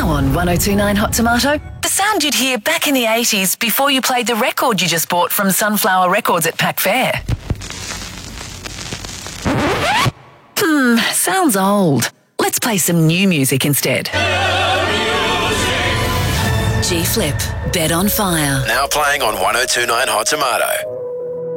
Now on 1029 Hot Tomato, the sound you'd hear back in the 80s before you played the record you just bought from Sunflower Records at Pack Fair. Sounds old. Let's play some new music instead. G-Flip, Bed on Fire. Now playing on 1029 Hot Tomato.